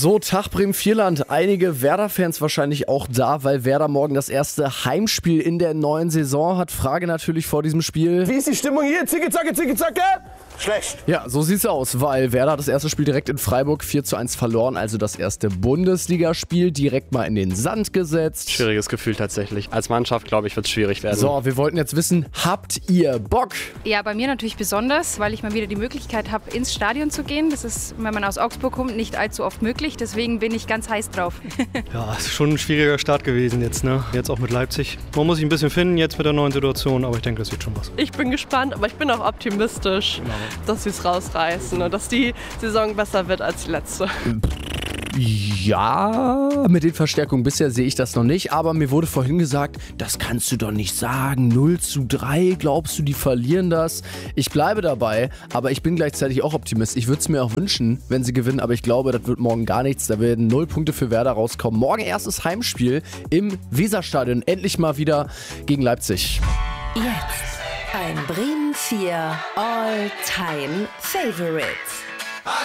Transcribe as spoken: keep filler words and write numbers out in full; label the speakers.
Speaker 1: So, Tag Bremen-Vierland. Einige Werder-Fans wahrscheinlich auch da, weil Werder morgen das erste Heimspiel in der neuen Saison hat. Frage natürlich vor diesem Spiel.
Speaker 2: Wie ist die Stimmung hier? Zicke, zacke, zicke, zacke? Schlecht.
Speaker 1: Ja, so sieht's aus, weil Werder hat das erste Spiel direkt in Freiburg vier zu eins verloren, also das erste Bundesligaspiel direkt mal in den Sand gesetzt.
Speaker 3: Schwieriges Gefühl tatsächlich. Als Mannschaft, glaube ich, wird es schwierig werden.
Speaker 1: So, wir wollten jetzt wissen, habt ihr Bock?
Speaker 4: Ja, bei mir natürlich besonders, weil ich mal wieder die Möglichkeit habe, ins Stadion zu gehen. Das ist, wenn man aus Augsburg kommt, nicht allzu oft möglich. Deswegen bin ich ganz heiß drauf.
Speaker 5: Ja, ist schon ein schwieriger Start gewesen jetzt, ne? Jetzt auch mit Leipzig. Man muss sich ein bisschen finden jetzt mit der neuen Situation, aber ich denke, das wird schon was.
Speaker 6: Ich bin gespannt, aber ich bin auch optimistisch, genau, dass sie es rausreißen und dass die Saison besser wird als die letzte.
Speaker 1: Ja, mit den Verstärkungen bisher sehe ich das noch nicht, aber mir wurde vorhin gesagt, das kannst du doch nicht sagen, null zu drei, glaubst du, die verlieren das? Ich bleibe dabei, aber ich bin gleichzeitig auch Optimist. Ich würde es mir auch wünschen, wenn sie gewinnen, aber ich glaube, das wird morgen gar nichts. Da werden null Punkte für Werder rauskommen. Morgen erstes Heimspiel im Weserstadion, endlich mal wieder gegen Leipzig.
Speaker 7: Jetzt ein Bremen vier All-Time Favorites.